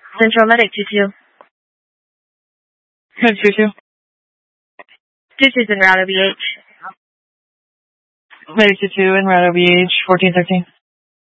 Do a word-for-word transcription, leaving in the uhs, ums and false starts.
Central Medic two two. two two. two two's in route O B H. Medic two two in route O B H, fourteen thirteen.